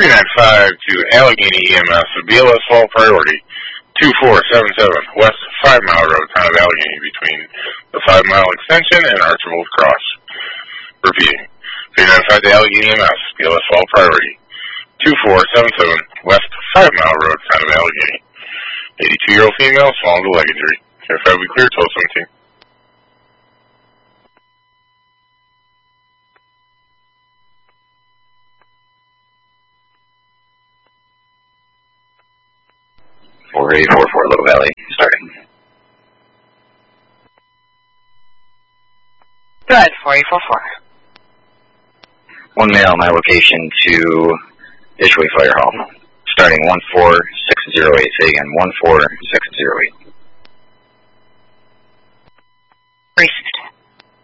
395 to Allegheny EMS, BLS Fall Priority, 2477 West 5 Mile Road, Town of Allegheny, between the 5 Mile Extension and Archibald Cross. Repeating, 395 to Allegheny EMS, BLS Fall Priority, 2477 West 5 Mile Road, Town of Allegheny. 82-year-old female, swallowed a leg injury. Care 5 will be clear, 1217. Little Valley, starting. Go ahead, 4844. One male, my location to Ishway Fire Hall, starting 14608. Say again, 14608. 360.